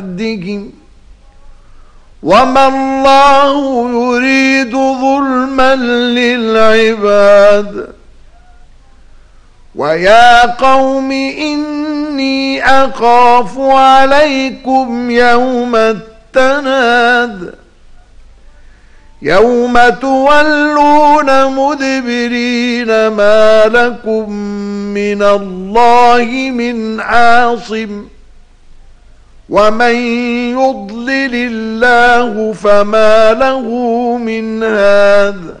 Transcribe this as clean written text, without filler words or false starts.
عبدهم وما الله يريد ظلما للعباد. ويا قوم إني أخاف عليكم يوم التناد يوم تولون مدبرين ما لكم من الله من عاصم ومن يضلل الله فما له من هاد.